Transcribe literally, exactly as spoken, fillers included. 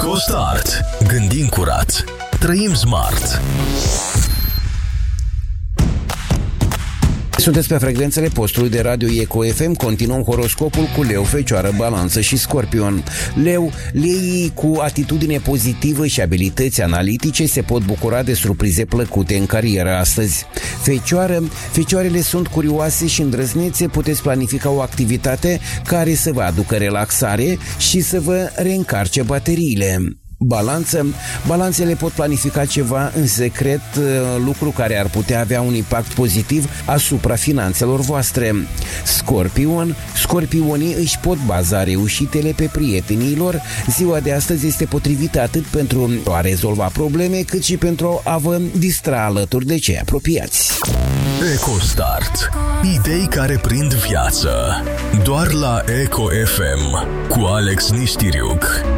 EcoStart. Gândim curat. Trăim smart. Sunteți pe frecvențele postului de radio Eco F M. Continuăm horoscopul cu Leu, Fecioară, Balanță și Scorpion. Leu, leii cu atitudine pozitivă și abilități analitice se pot bucura de surprize plăcute în carieră astăzi. Fecioară, fecioarele sunt curioase și îndrăznețe, puteți planifica o activitate care să vă aducă relaxare și să vă reîncarce bateriile. Balanță, balanțele pot planifica ceva în secret, lucru care ar putea avea un impact pozitiv asupra finanțelor voastre. Scorpion, scorpionii își pot baza reușitele pe prietenii lor. Ziua de astăzi este potrivită atât pentru a rezolva probleme, cât și pentru a vă distra alături de cei apropiați. EcoStart. Idei care prind viață. Doar la Eco F M cu Alex Nistiriuc.